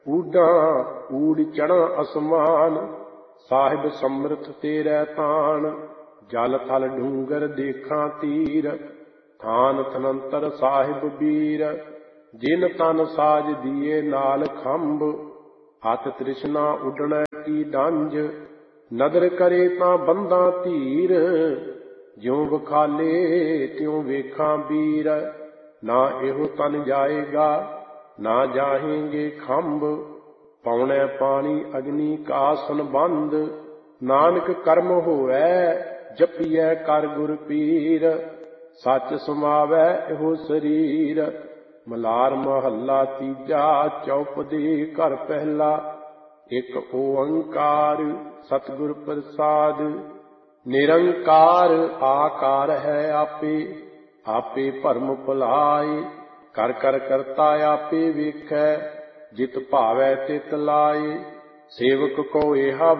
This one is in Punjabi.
ਊਡਾਂ ਊੜ ਚੜਾਂ ਅਸਮਾਨ, ਸਾਹਿਬ ਸਮਰਥ ਤੇਰੇ ਤਾਣ। ਜਲ ਥਲ ਡੂੰਗਰ ਦੇਖਾਂ ਤੀਰ, ਥਾਨ ਥਨੰਤਰ ਸਾਹਿਬ ਬੀਰ। ਜਿਨ ਤਨ ਸਾਜ ਦੀਏ ਨਾਲ ਖੰਭ, ਹੱਥ ਤ੍ਰਿਸ਼ਨਾ ਉੱਡਣੈ ਕੀ ਡੰਜ। ਨਦਰ ਕਰੇ ਤਾਂ ਬੰਦਾਂ ਧੀਰ, ਜਿਉਂ ਵਿਖਾਲੇ ਤਿਉਂ ਵੇਖਾਂ ਵੀਰ। ਨਾ ਇਹੋ ਤਨ ਜਾਏਗਾ, ਨਾ ਜਾਹੇਂਗੇ ਖੰਭ। ਪਾਉਣੈ ਪਾਣੀ ਅਗਨੀ ਕਾ ਸੰਬੰਧ, ਨਾਨਕ ਕਰਮ ਹੋਵੈ ਜਪੀਐ ਕਰ ਗੁਰ ਪੀਰ। ਸੱਚ ਸਮਾਵੈ ਇਹੋ ਸਰੀਰ। ਮਲਾਰ ਮਹੱਲਾ ਤੀਜਾ, ਚੌਪਦੀ ਘਰ ਪਹਿਲਾ। ਇੱਕ ਓੰਕਾਰ ਸਤਿਗੁਰ ਪ੍ਰਸਾਦਿ, ਨਿਰੰਕਾਰ ਆਕਾਰ ਹੈ ਆਪੇ। ਆਪੇ ਭਰਮ ਭੁਲਾਏ, ਕਰ ਕਰ ਕਰਤਾ ਆਪੇ ਵੇਖੈ। ਜਿਤ ਭਾਵੈ ਤਿਤ ਲਾਏ, ਸੇਵਕ ਕੋ ਏਹਾ